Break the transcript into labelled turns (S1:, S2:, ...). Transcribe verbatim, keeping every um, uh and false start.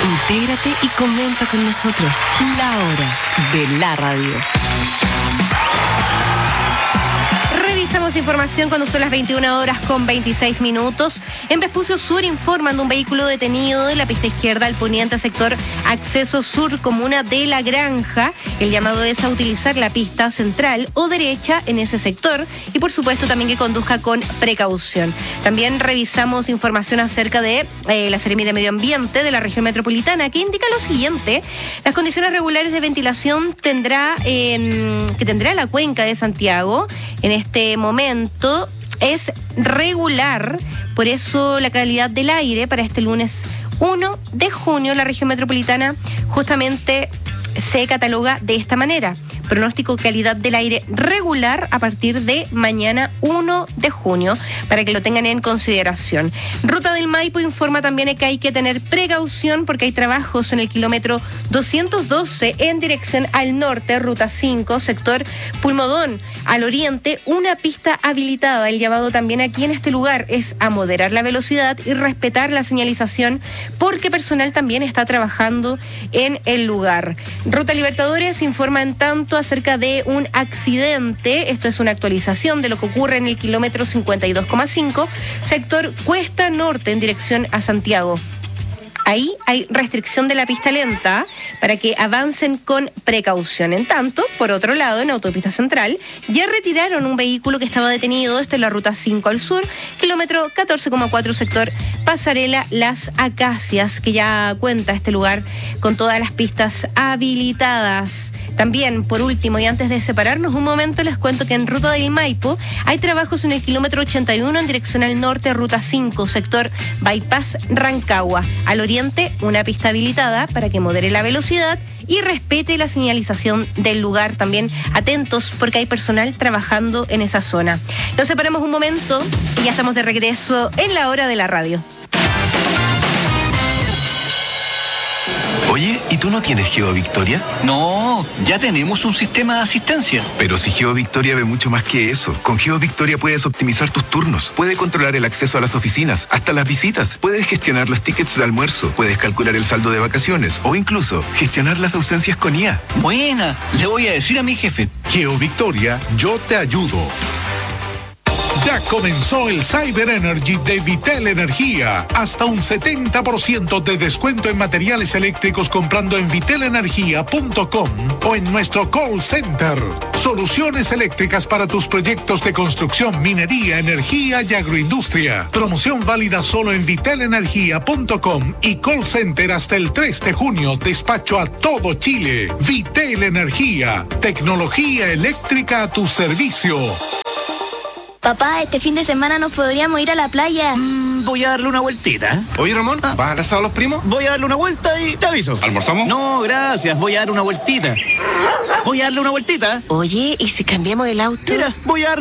S1: Intégrate y comenta con nosotros. La hora de la radio.
S2: Revisamos información cuando son las veintiuna horas con veintiséis minutos. En Vespucio Sur informan de un vehículo detenido de la pista izquierda al poniente sector Acceso Sur, comuna de La Granja. El llamado es a utilizar la pista central o derecha en ese sector y por supuesto también que conduzca con precaución. También revisamos información acerca de eh, la Seremi de Medio Ambiente de la región metropolitana, que indica lo siguiente: las condiciones regulares de ventilación tendrá eh, que tendrá la cuenca de Santiago en este momento es regular, por eso la calidad del aire para este lunes uno de junio, la región metropolitana justamente se cataloga de esta manera: pronóstico calidad del aire regular a partir de mañana uno de junio, para que lo tengan en consideración. Ruta del Maipo informa también que hay que tener precaución porque hay trabajos en el kilómetro doscientos doce en dirección al norte, ruta cinco, sector Pulmodón, al oriente, una pista habilitada. El llamado también aquí en este lugar es a moderar la velocidad y respetar la señalización porque personal también está trabajando en el lugar. Ruta Libertadores informa en tanto acerca de un accidente. Esto es una actualización de lo que ocurre en el kilómetro cincuenta y dos coma cinco, sector Cuesta Norte en dirección a Santiago. Ahí hay restricción de la pista lenta para que avancen con precaución. En tanto, por otro lado, en Autopista Central, ya retiraron un vehículo que estaba detenido. Esto es la ruta cinco al sur, kilómetro catorce coma cuatro, sector Pasarela Las Acacias, que ya cuenta este lugar con todas las pistas habilitadas. También, por último, y antes de separarnos un momento, les cuento que en Ruta del Maipo hay trabajos en el kilómetro ochenta y uno en dirección al norte, ruta cinco, sector Bypass Rancagua. Al oriente, una pista habilitada para que modere la velocidad y respete la señalización del lugar. También atentos porque hay personal trabajando en esa zona. Nos separamos un momento y ya estamos de regreso en la hora de la radio.
S3: Oye, ¿y tú no tienes GeoVictoria?
S4: No, ya tenemos un sistema de asistencia.
S3: Pero si GeoVictoria ve mucho más que eso. Con GeoVictoria puedes optimizar tus turnos, puedes controlar el acceso a las oficinas, hasta las visitas, puedes gestionar los tickets de almuerzo, puedes calcular el saldo de vacaciones o incluso gestionar las ausencias con I A.
S4: Buena, le voy a decir a mi jefe.
S5: GeoVictoria, yo te ayudo. Ya comenzó el Cyber Energy de Vitel Energía. Hasta un setenta por ciento de descuento en materiales eléctricos comprando en vitel energía punto com o en nuestro call center. Soluciones eléctricas para tus proyectos de construcción, minería, energía y agroindustria. Promoción válida solo en vitel energía punto com y call center hasta el tres de junio. Despacho a todo Chile. Vitel Energía. Tecnología eléctrica a tu servicio.
S6: Papá, este fin de semana nos podríamos ir a la playa.
S4: Mm, voy a darle una vueltita.
S3: Oye, Ramón,
S4: Ah.
S3: ¿vas al asado a los primos?
S4: Voy a darle una vuelta y te aviso.
S3: ¿Almorzamos?
S4: No, gracias, voy a dar una vueltita. Voy a darle una vueltita.
S1: Oye, ¿y si cambiamos el auto?
S4: Mira, voy a darle